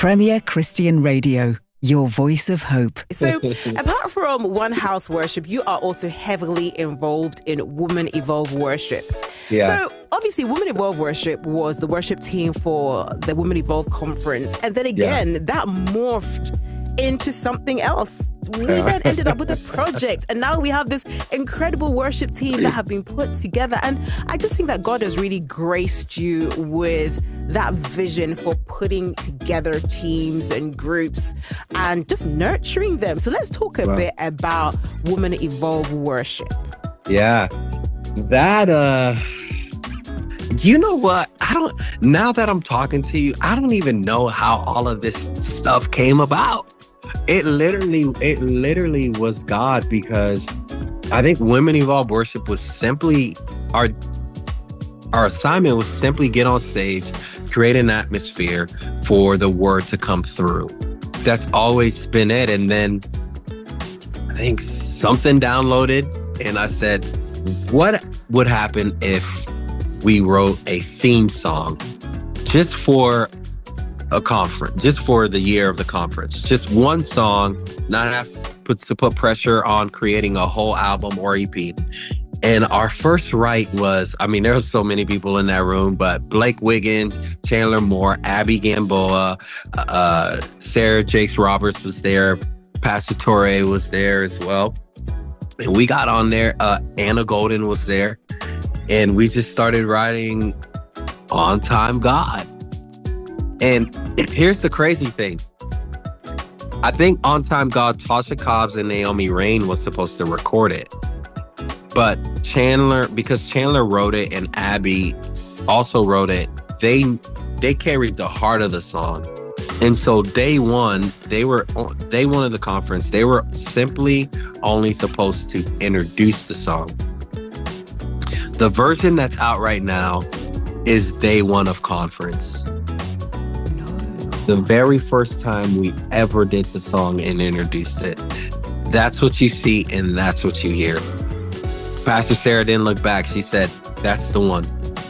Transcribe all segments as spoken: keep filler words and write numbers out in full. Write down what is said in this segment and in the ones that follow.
Premier Christian Radio, your voice of hope. So, apart from One House Worship, you are also heavily involved in Women Evolve Worship. Yeah. So, obviously, Women Evolve Worship was the worship team for the Women Evolve conference. And then again, yeah. that morphed into something else. We yeah. then ended up with a project, and now we have this incredible worship team that have been put together. And I just think that God has really graced you with that vision for putting together teams and groups and just nurturing them. So let's talk a wow. bit about Women Evolve Worship. Yeah, that, uh, you know what? I don't, now that I'm talking to you, I don't even know how all of this stuff came about. It literally, it literally was God, because I think Women Evolve Worship was simply, our, our assignment was simply get on stage, create an atmosphere for the word to come through. That's always been it. And then I think something downloaded and I said, what would happen if we wrote a theme song just for a conference, just for the year of the conference, just one song, not have put, to put pressure on creating a whole album or E P. And our first write was, I mean, there were so many people in that room, but Blake Wiggins, Chandler Moore, Abby Gamboa, uh, Sarah Jakes Roberts was there, Pastor Torre was there as well. And we got on there, uh, Anna Golden was there, and we just started writing On Time God. And here's the crazy thing. I think On Time God, Tasha Cobbs and Naomi Rain was supposed to record it. But Chandler, because Chandler wrote it and Abby also wrote it, they they carried the heart of the song. And so day one, they were day one of the conference, they were simply only supposed to introduce the song. The version that's out right now is day one of conference. The very first time we ever did the song and introduced it. That's what you see and that's what you hear. Pastor Sarah didn't look back. She said, that's the one.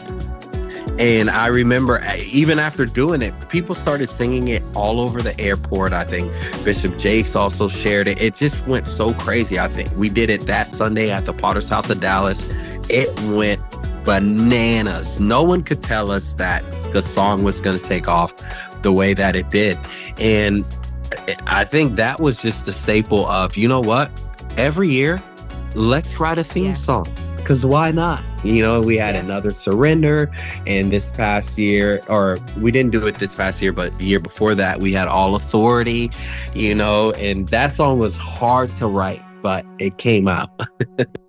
And I remember even after doing it, people started singing it all over the airport. I think Bishop Jakes also shared it. It just went so crazy. I think we did it that Sunday at the Potter's House of Dallas. It went bananas. No one could tell us that the song was going to take off the way that it did. And I think that was just the staple of, you know what? Every year, let's write a theme yeah. song. Because why not? You know, we had another Surrender. And this past year, or we didn't do it this past year, but the year before that, we had All Authority, you know, and that song was hard to write, but it came out.